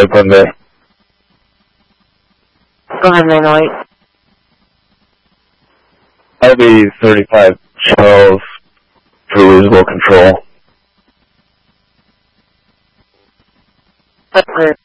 35 Glen Bay. Go ahead, 908. That'll be 35 Charles for losable control. That's clear.